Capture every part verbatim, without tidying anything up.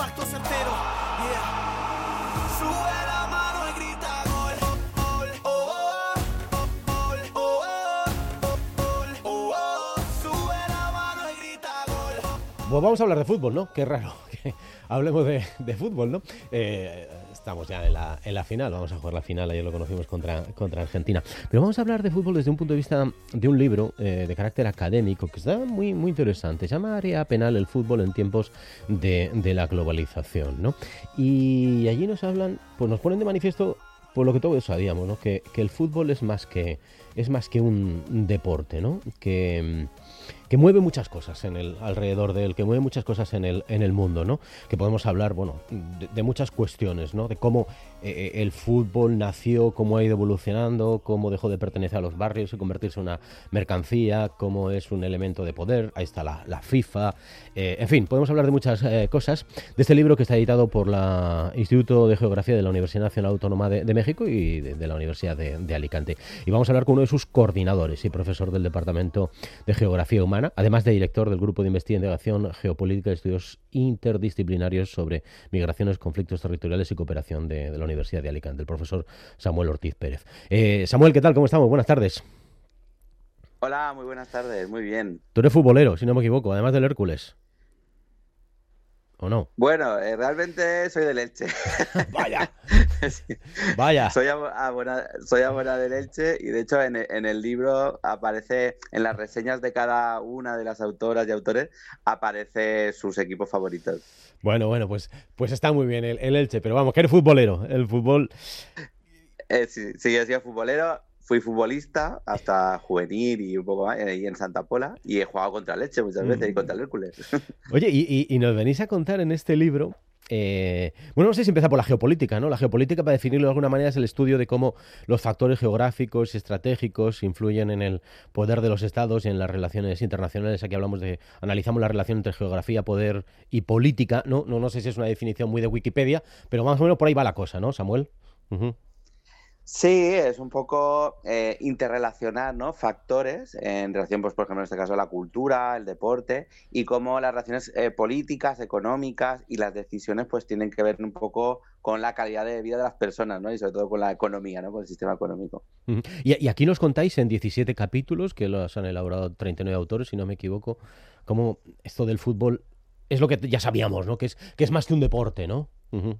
Acto certero, yeah. Sube la mano y grita gol, gol, oh, oh, gol, oh, oh, gol, oh, oh. Sube la mano y grita gol. Pues vamos a hablar de fútbol, ¿no? Qué raro que hablemos de, de fútbol, ¿no? Eh, estamos ya en la, en la final, vamos a jugar la final, ayer lo conocimos contra, contra Argentina. Pero vamos a hablar de fútbol desde un punto de vista de un libro eh, de carácter académico que está muy, muy interesante. Se llama Área Penal, el fútbol en tiempos de, de la globalización, ¿no? Y allí nos hablan, pues nos ponen de manifiesto por lo que todos sabíamos, ¿no? Que, que el fútbol es más que, es más que un, un deporte, ¿no? Que... que mueve muchas cosas en el alrededor de él, que mueve muchas cosas en el en el mundo, ¿no? Que podemos hablar, bueno, de, de muchas cuestiones, ¿no? De cómo eh, el fútbol nació, cómo ha ido evolucionando, cómo dejó de pertenecer a los barrios y convertirse en una mercancía, cómo es un elemento de poder. Ahí está la, la FIFA, eh, en fin, podemos hablar de muchas eh, cosas de este libro que está editado por la Instituto de Geografía de la Universidad Nacional Autónoma de, de México y de, de la Universidad de, de Alicante. Y vamos a hablar con uno de sus coordinadores y profesor del Departamento de Geografía Humana, además de director del Grupo de Investigación Geopolítica y Estudios Interdisciplinarios sobre Migraciones, Conflictos Territoriales y Cooperación de, de la Universidad de Alicante, el profesor Samuel Ortiz Pérez. Eh, Samuel, ¿qué tal? ¿Cómo estamos? Buenas tardes. Hola, muy buenas tardes, muy bien. Tú eres futbolero, si no me equivoco, además del Hércules. ¿O no? Bueno, eh, realmente soy del Elche. Vaya, Sí. vaya. Soy abonado, soy abonado del Elche y de hecho en, en el libro aparece, en las reseñas de cada una de las autoras y autores, aparece sus equipos favoritos. Bueno, bueno, pues, pues está muy bien el, el Elche, pero vamos, que eres futbolero. El fútbol... Eh, sí, sí, he sido futbolero. Fui futbolista hasta juvenil y un poco más, y en Santa Pola, y he jugado contra el Elche muchas veces y contra el Hércules. Oye, y, y, y nos venís a contar en este libro, eh, bueno, no sé si empezar por la geopolítica, ¿no? La geopolítica, para definirlo de alguna manera, es el estudio de cómo los factores geográficos y estratégicos influyen en el poder de los estados y en las relaciones internacionales. Aquí hablamos de, analizamos la relación entre geografía, poder y política, ¿no? No, no sé si es una definición muy de Wikipedia, pero más o menos por ahí va la cosa, ¿no, Samuel? Uh-huh. Sí, es un poco eh, interrelacionar, ¿no? Factores en relación, pues, por ejemplo, en este caso, la cultura, el deporte, y cómo las relaciones eh, políticas, económicas y las decisiones pues tienen que ver un poco con la calidad de vida de las personas, ¿no? Y sobre todo con la economía, ¿no? Con el sistema económico. Uh-huh. Y, y aquí nos contáis en diecisiete capítulos, que los han elaborado treinta y nueve autores, si no me equivoco, cómo esto del fútbol es lo que ya sabíamos, ¿no? Que es, que es más que un deporte, ¿no? Uh-huh.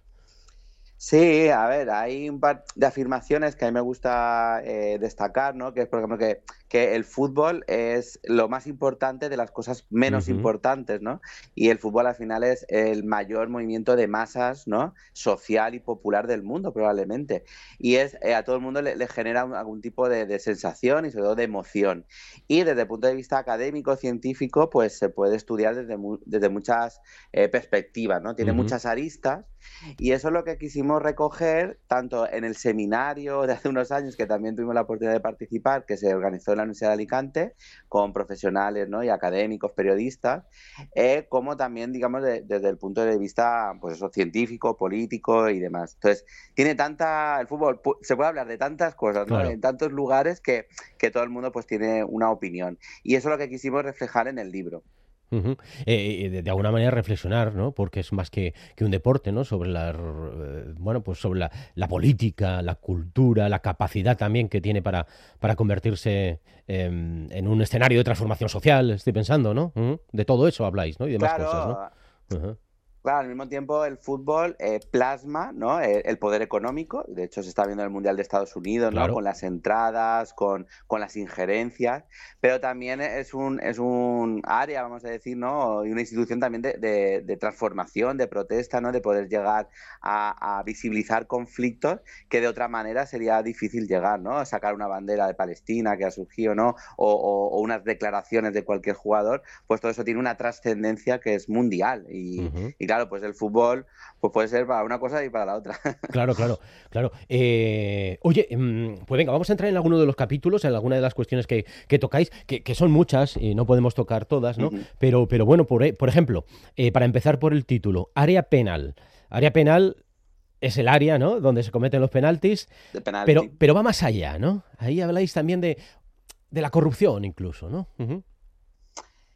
Sí, a ver, hay un par de afirmaciones que a mí me gusta eh, destacar, ¿no? Que es, por ejemplo, que, que el fútbol es lo más importante de las cosas menos Uh-huh. importantes, ¿no? Y el fútbol al final es el mayor movimiento de masas, ¿no? Social y popular del mundo, probablemente. Y es eh, a todo el mundo le, le genera un, algún tipo de, de sensación y sobre todo de emoción. Y desde el punto de vista académico, científico, pues se puede estudiar desde, mu desde muchas eh, perspectivas, ¿no? Tiene Uh-huh. muchas aristas. Y eso es lo que quisimos recoger tanto en el seminario de hace unos años, que también tuvimos la oportunidad de participar, que se organizó en la Universidad de Alicante, con profesionales, ¿no? Y académicos, periodistas, eh, como también, digamos, de, desde el punto de vista, pues eso, científico, político y demás. Entonces, tiene tanta, el fútbol, se puede hablar de tantas cosas, ¿no? Claro. En tantos lugares que, que todo el mundo pues tiene una opinión. Y eso es lo que quisimos reflejar en el libro. Uh-huh. Eh, de, de alguna manera reflexionar, ¿no? Porque es más que, que un deporte, ¿no? Sobre la, eh, bueno, pues sobre la, la política, la cultura, la capacidad también que tiene para, para convertirse eh, en un escenario de transformación social, estoy pensando, ¿no? Uh-huh. De todo eso habláis, ¿no? Y demás Claro. cosas, ¿no? Uh-huh. Claro, al mismo tiempo el fútbol eh, plasma, ¿no? el, el poder económico. De hecho, se está viendo en el Mundial de Estados Unidos, ¿no? Claro. Con las entradas, con, con las injerencias, pero también es un, es un área, vamos a decir, ¿no? Y una institución también de, de, de transformación, de protesta, ¿no? De poder llegar a, a visibilizar conflictos que de otra manera sería difícil llegar, ¿no? Sacar una bandera de Palestina que ha surgido, ¿no? O, o, o unas declaraciones de cualquier jugador, pues todo eso tiene una trascendencia que es mundial y, Uh-huh. y claro, pues el fútbol pues puede ser para una cosa y para la otra. Claro, claro, claro. Eh, oye, pues venga, vamos a entrar en alguno de los capítulos, en alguna de las cuestiones que, que tocáis, que, que son muchas y no podemos tocar todas, ¿no? Uh-huh. Pero, pero bueno, por, por ejemplo, eh, para empezar por el título, Área Penal. Área Penal es el área, ¿no? Donde se cometen los penaltis, De penalti. pero, pero va más allá, ¿no? Ahí habláis también de, de la corrupción incluso, ¿no? Uh-huh.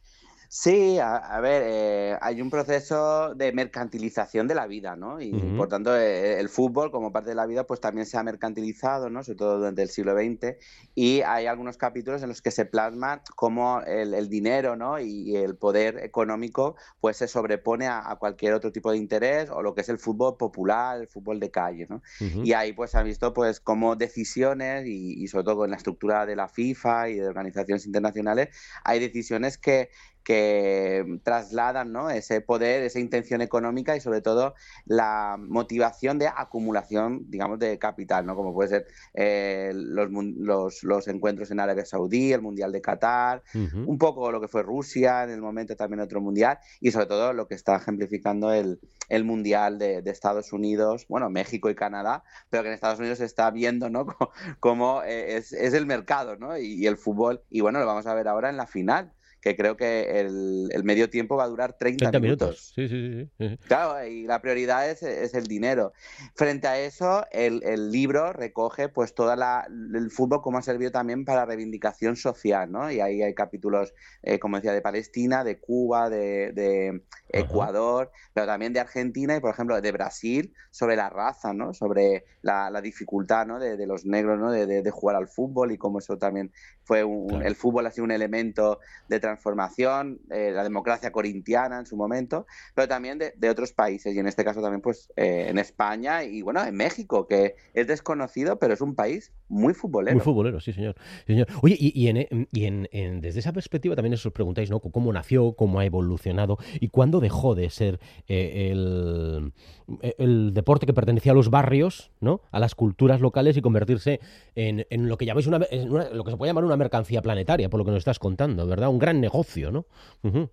Sí, a, a ver, eh, hay un proceso de mercantilización de la vida, ¿no? Y Ujú. por tanto eh, el fútbol como parte de la vida pues también se ha mercantilizado, ¿no? Sobre todo durante el siglo veinte y hay algunos capítulos en los que se plasma cómo el, el dinero, ¿no? Y, y el poder económico pues se sobrepone a, a cualquier otro tipo de interés o lo que es el fútbol popular, el fútbol de calle, ¿no? Ujú. Y ahí pues se ha visto pues cómo decisiones y, y sobre todo con la estructura de la FIFA y de organizaciones internacionales hay decisiones que que trasladan, ¿no? Ese poder, esa intención económica y sobre todo la motivación de acumulación, digamos, de capital, ¿no? Como puede ser eh, los, los, los encuentros en Arabia Saudí, el Mundial de Qatar, Ujú. un poco lo que fue Rusia en el momento también otro Mundial y sobre todo lo que está ejemplificando el, el Mundial de, de Estados Unidos, bueno, México y Canadá, pero que en Estados Unidos se está viendo, ¿no? Como eh, es, es el mercado, ¿no? Y, y el fútbol, y bueno, lo vamos a ver ahora en la final que creo que el, el medio tiempo va a durar treinta treinta minutos. minutos. Sí, sí, sí, sí. Claro, y la prioridad es, es el dinero. Frente a eso, el, el libro recoge pues toda la, el fútbol como ha servido también para reivindicación social, ¿no? Y ahí hay capítulos, eh, como decía, de Palestina, de Cuba, de, de Ajá. Ecuador, pero también de Argentina y, por ejemplo, de Brasil, sobre la raza, ¿no? Sobre la, la dificultad, ¿no? de, de los negros, ¿no? De, de, de jugar al fútbol y cómo eso también fue un, Claro. el fútbol ha sido un elemento de transformación, eh, la democracia corintiana en su momento, pero también de, de otros países, y en este caso también pues eh, en España y bueno, en México, que es desconocido, pero es un país muy Muy futbolero. futbolero, sí, señor. Sí, señor. Oye, y, y en, e- y en- en- desde esa perspectiva también os preguntáis, ¿no? ¿Cómo nació, cómo ha evolucionado y cuándo dejó de ser eh, el, e, el deporte que pertenecía a los barrios, ¿no? A las culturas locales y convertirse en, en lo que llamáis una, en una- lo que se puede llamar una mercancía planetaria, por lo que nos estás contando, ¿verdad? Un gran negocio, ¿no? Ujú.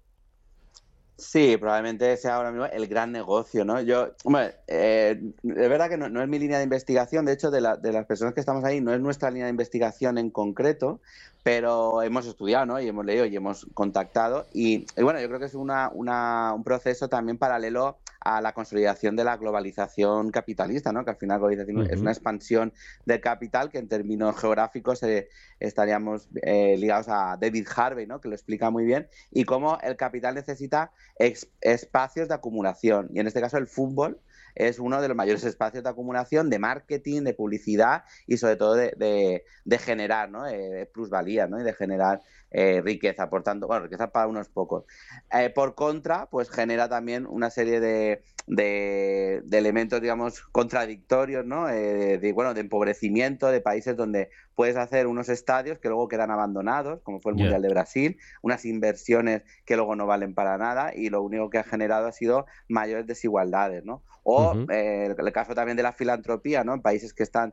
Sí, probablemente sea ahora mismo el gran negocio, ¿no? Yo, hombre, eh, es verdad que no, no es mi línea de investigación, de hecho, de, la, de las personas que estamos ahí, no es nuestra línea de investigación en concreto, pero hemos estudiado, ¿no? Y hemos leído y hemos contactado. Y, y bueno, yo creo que es una, una, un proceso también paralelo a la consolidación de la globalización capitalista, ¿no? Que al final la globalización es una Ujú. expansión del capital que en términos geográficos eh, estaríamos eh, ligados a David Harvey, ¿no? Que lo explica muy bien, y cómo el capital necesita ex- espacios de acumulación. Y en este caso el fútbol es uno de los mayores espacios de acumulación, de marketing, de publicidad y sobre todo de, de, de generar, ¿no? eh, plusvalía, ¿no? Y de generar eh, riqueza, por tanto, bueno, riqueza para unos pocos. Eh, por contra, pues genera también una serie de, de, de elementos, digamos, contradictorios, ¿no? Eh, de, bueno, de empobrecimiento de países donde puedes hacer unos estadios que luego quedan abandonados, como fue el Ya. Mundial de Brasil, unas inversiones que luego no valen para nada y lo único que ha generado ha sido mayores desigualdades, ¿no? O Ujú. eh, el caso también de la filantropía, ¿no? En países que están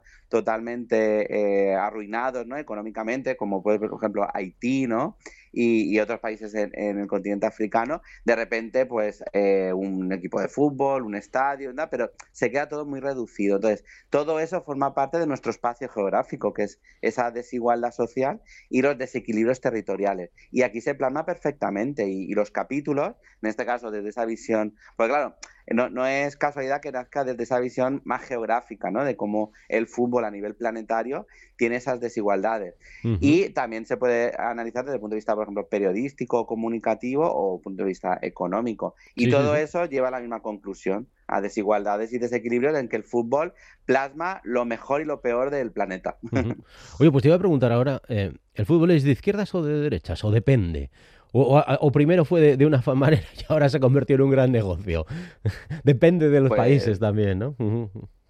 totalmente eh, arruinados, ¿no? Económicamente, como puede ser, por ejemplo, Haití, ¿no? Y, y otros países en, en, el continente africano, de repente, pues, eh, un equipo de fútbol, un estadio, ¿no? Pero se queda todo muy reducido. Entonces, todo eso forma parte de nuestro espacio geográfico, que es esa desigualdad social y los desequilibrios territoriales. Y aquí se plasma perfectamente. Y, y los capítulos, en este caso, desde esa visión, pues claro, no, no es casualidad que nazca desde esa visión más geográfica, ¿no? De cómo el fútbol a nivel planetario tiene esas desigualdades. Ujú. Y también se puede analizar desde el punto de vista, por ejemplo, periodístico, comunicativo o punto de vista económico. Y Sí, sí, todo sí. eso lleva a la misma conclusión, a desigualdades y desequilibrios en que el fútbol plasma lo mejor y lo peor del planeta. Ujú. Oye, pues te iba a preguntar ahora, eh, ¿el fútbol es de izquierdas o de derechas? ¿O depende? O, o- a- o primero fue de, de una fa- manera y ahora se convirtió en un gran negocio. Depende de los Pues países también, ¿no? Ujú.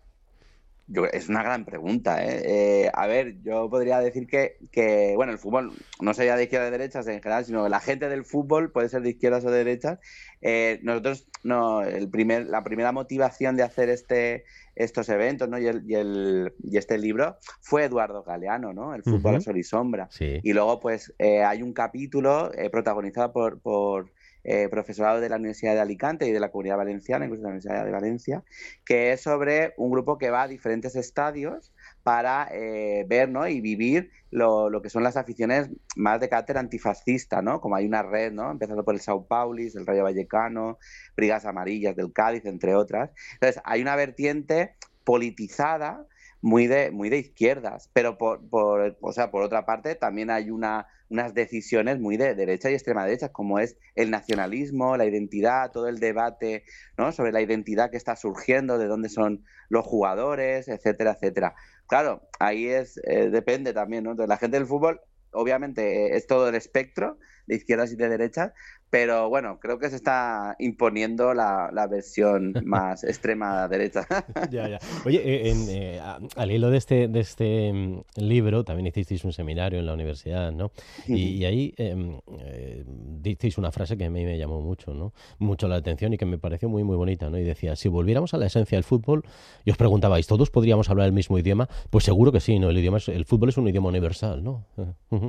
yo, es una gran pregunta, ¿eh? Eh, a ver, yo podría decir que, que, bueno, el fútbol no sería de izquierdas o de derechas en general, sino que la gente del fútbol puede ser de izquierdas o de derechas. Eh, nosotros, no, el primer, la primera motivación de hacer este, estos eventos, ¿no? y, el, y, el, y este libro fue Eduardo Galeano, ¿no? El fútbol a Ujú. sol y sombra. Sí. Y luego, pues, eh, hay un capítulo eh, protagonizado por, por eh, profesorado de la Universidad de Alicante y de la Comunidad Valenciana, incluso de la Universidad de Valencia, que es sobre un grupo que va a diferentes estadios para eh, ver, ¿no? y vivir lo, lo, que son las aficiones más de carácter antifascista, ¿no? Como hay una red, ¿no? Empezando por el Sao Paulis, el Rayo Vallecano, Brigas Amarillas del Cádiz, entre otras. Entonces, hay una vertiente politizada muy de, muy de izquierdas, pero por, por, o sea, por otra parte también hay una, unas decisiones muy de derecha y extrema derecha, como es el nacionalismo, la identidad, todo el debate, ¿no?, sobre la identidad que está surgiendo, de dónde son los jugadores, etcétera, etcétera. Claro, ahí es eh, depende también, ¿no? Entonces, la gente del fútbol, obviamente, eh, es todo el espectro de izquierdas y de derechas, pero bueno, creo que se está imponiendo la, la versión más extrema derecha. Ya, ya. Oye, eh, en, eh, a- al hilo de este, de este mm, libro, también hicisteis un seminario en la universidad, ¿no? Y, y ahí em, eh, disteis una frase que a mí me llamó mucho, ¿no? Mucho la atención y que me pareció muy, muy bonita, ¿no? Y decía, si volviéramos a la esencia del fútbol, y os preguntabais, ¿todos podríamos hablar el mismo idioma? Pues seguro que sí, ¿no? El idioma es- el fútbol es un idioma universal, ¿no? Eh, ujú.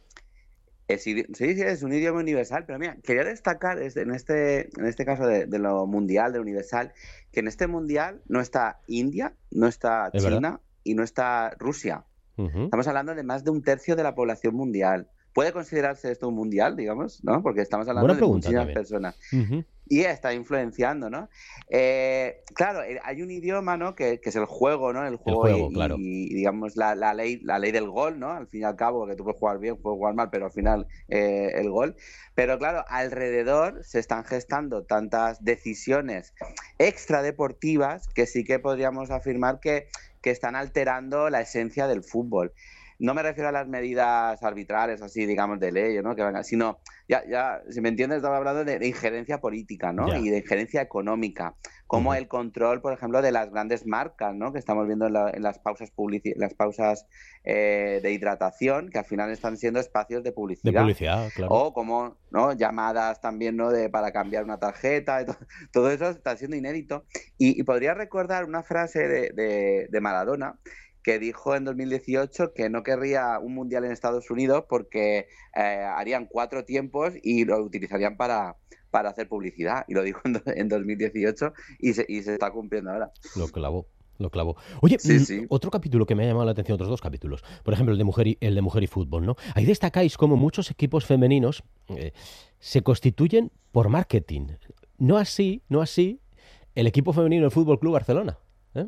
Es, idi- sí, sí, es un idioma universal, pero mira, quería destacar este- en este, en este caso de, de lo mundial, de universal, que en este mundial no está India, no está ¿Es verdad? China y no está Rusia. Ujú. Estamos hablando de más de un tercio de la población mundial. ¿Puede considerarse esto un mundial, digamos, ¿no? Porque estamos hablando Buena de pregunta muchísimas también. personas. Ujú. Y está influenciando, ¿no? Eh, claro, eh, hay un idioma, ¿no?, que, que es el juego, ¿no? El El juego y, juego, claro. y, digamos, la, la ley, la ley del gol, ¿no? Al fin y al cabo, que tú puedes jugar bien, puedes jugar mal, pero al final eh, el gol. Pero claro, alrededor se están gestando tantas decisiones extradeportivas que sí que podríamos afirmar que, que están alterando la esencia del fútbol. No me refiero a las medidas arbitrales, así, digamos, de ley, ¿no?, que van a- sino, ya, ya, si me entiendes, estaba hablando de, de injerencia política, ¿no?, Ya. y de injerencia económica, como Ujú. el control, por ejemplo, de las grandes marcas, ¿no?, que estamos viendo en, la- en las pausas publici- las pausas eh, de hidratación, que al final están siendo espacios de De publicidad, publicidad, claro. o como, ¿no?, llamadas también, ¿no?, de para cambiar una tarjeta, y to- todo eso está siendo inédito. Y, y podría recordar una frase de, de, de Maradona, que dijo en dos mil dieciocho que no querría un mundial en Estados Unidos porque eh, harían cuatro tiempos y lo utilizarían para, para hacer publicidad. Y lo dijo en, do- en dos mil dieciocho y se, y se está cumpliendo ahora. Lo clavó, lo clavó. Oye, Sí, mm, sí. otro capítulo que me ha llamado la atención, otros dos capítulos. Por ejemplo, el de mujer y, el de mujer y fútbol, ¿no? Ahí destacáis cómo muchos equipos femeninos eh, se constituyen por marketing. No así, no así el equipo femenino del Fútbol Club Barcelona. ¿Eh?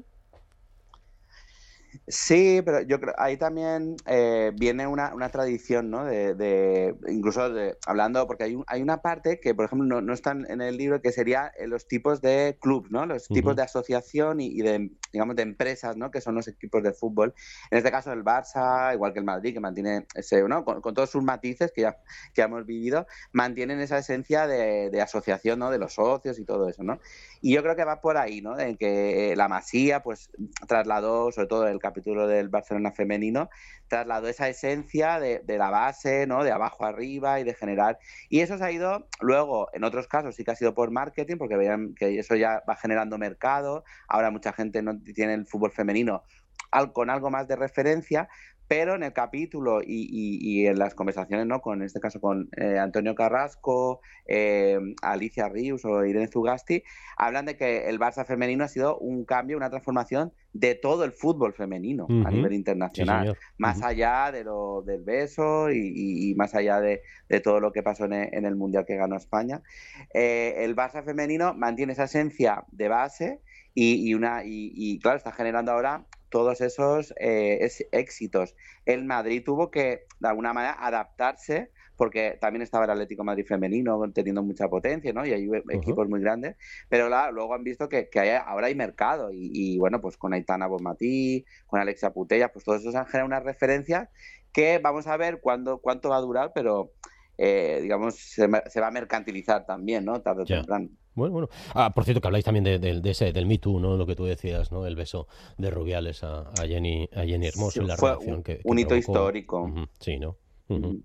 Sí, pero yo creo ahí también eh, viene una, una tradición, ¿no? De, de- incluso de, hablando, porque hay, un- hay una parte que, por ejemplo, no, no está en el libro, que sería eh, los tipos de club, ¿no? Los tipos Ujú. de asociación y, y de, digamos, de empresas, ¿no?, que son los equipos de fútbol. En este caso, el Barça, igual que el Madrid, que mantiene ese, ¿no?, con, con todos sus matices que ya, que ya hemos vivido, mantienen esa esencia de, de asociación, ¿no?, de los socios y todo eso, ¿no? Y yo creo que va por ahí, ¿no? En que la Masía, pues, trasladó, sobre todo el capítulo del Barcelona femenino, trasladó esa esencia de, de la base, ¿no?, de abajo arriba y de generar. Y eso se ha ido, luego, en otros casos sí que ha sido por marketing, porque veían que eso ya va generando mercado. Ahora mucha gente no tiene el fútbol femenino al, con algo más de referencia, pero en el capítulo y, y, y en las conversaciones, ¿no?, con en este caso con eh, Antonio Carrasco, eh, Alicia Rius o Irene Zugasti, hablan de que el Barça femenino ha sido un cambio, una transformación de todo el fútbol femenino a Ujú. nivel Sí, internacional, señor. más Ujú. allá de lo, del beso y, y, y más allá de, de, todo lo que pasó en el, en el Mundial que ganó España. Eh, el Barça femenino mantiene esa esencia de base y, y, una, y, y claro, está generando ahora todos esos eh, es, éxitos. El Madrid tuvo que, de alguna manera, adaptarse, porque también estaba el Atlético de Madrid femenino teniendo mucha potencia, ¿no? Y hay Ujú. equipos muy grandes, pero claro, luego han visto que, que hay, ahora hay mercado y, y, bueno, pues con Aitana Bonmatí, con Alexia Putellas, pues todos esos han generado unas referencias que vamos a ver cuándo, cuánto va a durar, pero eh, digamos, se, se va a mercantilizar también, ¿no?, tarde o Ya. temprano. Bueno, bueno. Ah, por cierto, que habláis también de, de- de ese, del Me Too, ¿no? Lo que tú decías, ¿no? El beso de Rubiales a, a Jenny, a Jenny Sí, Hermoso y la fue reacción un, que, que un hito provocó. histórico. Ujú. Sí, ¿no? Ujú.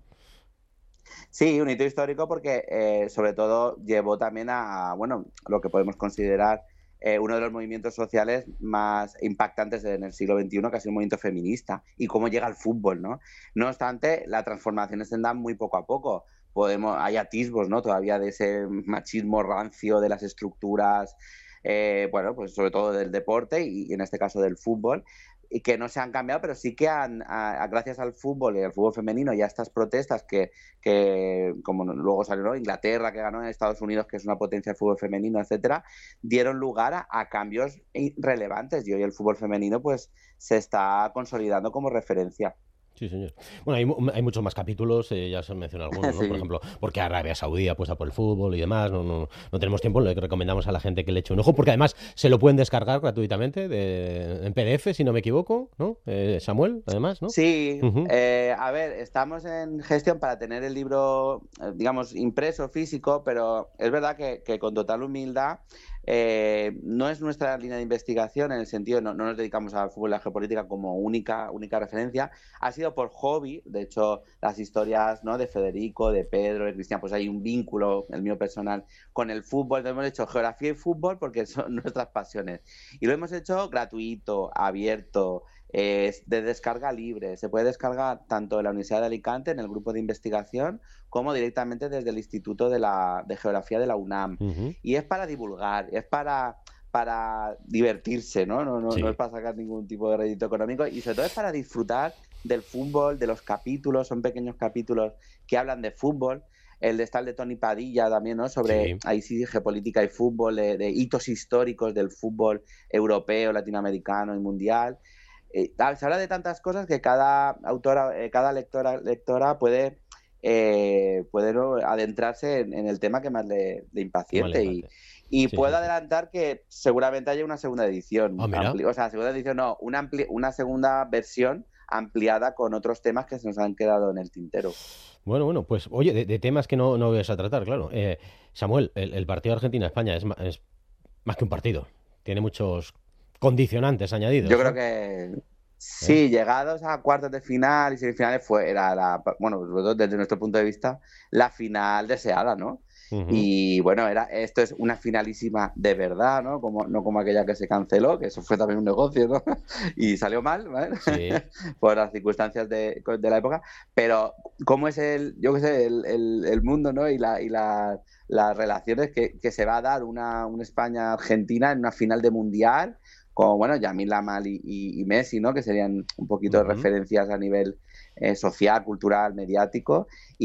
Sí, un hito histórico porque eh, sobre todo llevó también a, bueno, lo que podemos considerar eh, uno de los movimientos sociales más impactantes en el siglo veintiuno, que ha sido un movimiento feminista, y cómo llega al fútbol, ¿no? No obstante, las transformaciones se dan muy poco a poco. Podemos, hay atisbos, ¿no?, todavía de ese machismo rancio de las estructuras, eh, bueno, pues sobre todo del deporte y, y en este caso del fútbol. y que no se han cambiado, pero sí que han, a, a, gracias al fútbol y al fútbol femenino y a estas protestas que, que como luego salió, ¿no? Inglaterra, que ganó en Estados Unidos, que es una potencia del fútbol femenino, etcétera, dieron lugar a, a cambios relevantes y hoy el fútbol femenino pues se está consolidando como referencia. Sí, señor. Bueno, hay, hay muchos más capítulos, eh, ya se han mencionado algunos, ¿no? Sí. Por ejemplo, porque Arabia Saudí apuesta por el fútbol y demás. No, no, no tenemos tiempo, le recomendamos a la gente que le eche un ojo, porque además se lo pueden descargar gratuitamente de, en P D F, si no me equivoco, ¿no? Eh, Samuel, además, ¿no? Sí, uh-huh. eh, a ver, estamos en gestión para tener el libro, digamos, impreso, físico, pero es verdad que, que con total humildad eh, no es nuestra línea de investigación, en el sentido, no, no nos dedicamos al fútbol y la geopolítica como única, única referencia, ha sido por hobby. De hecho, las historias, ¿no?, de Federico, de Pedro, de Cristian, pues hay un vínculo, el mío personal, con el fútbol. Entonces hemos hecho geografía y fútbol porque son nuestras pasiones. Y lo hemos hecho gratuito, abierto, eh, de descarga libre. Se puede descargar tanto en la Universidad de Alicante, en el grupo de investigación, como directamente desde el Instituto de, la, de Geografía de la UNAM. Uh-huh. Y es para divulgar, es para... para divertirse, ¿no? No, no, sí. no es para sacar ningún tipo de rédito económico, y sobre todo es para disfrutar del fútbol, de los capítulos. Son pequeños capítulos que hablan de fútbol. El de estar de Tony Padilla también, ¿no? Sobre, sí. ahí sí, geopolítica y fútbol, de, de hitos históricos del fútbol europeo, latinoamericano y mundial. Eh, se habla de tantas cosas que cada autora, eh, cada lectora, lectora puede... Eh, poder adentrarse en, en el tema que más le, le impaciente. Y, y sí, puedo sí, adelantar sí. que seguramente haya una segunda edición. Oh, ampli- o sea, segunda edición no, una, ampli- una segunda versión ampliada con otros temas que se nos han quedado en el tintero. Bueno, bueno, pues oye, de, de temas que no, no vas a tratar, claro. Eh, Samuel, el, el partido Argentina-España es, es más que un partido. Tiene muchos condicionantes añadidos. Yo ¿no? creo que... Sí, ¿Eh? llegados a cuartos de final y semifinales fue, era la, bueno, desde nuestro punto de vista, la final deseada, ¿no? Uh-huh. Y bueno, era, esto es una finalísima de verdad, ¿no? Como, no como aquella que se canceló, que eso fue también un negocio, ¿no? Y salió mal, ¿vale? Sí. Por las circunstancias de, de la época. Pero cómo es el, yo qué sé, el, el, el mundo, ¿no? Y, la, y la, las relaciones que, que se va a dar una, una España-Argentina en una final de mundial, como, bueno, Yamil Lamal y, y, y Messi, ¿no? Que serían un poquito uh-huh. de referencias a nivel eh, social, cultural, mediático. Y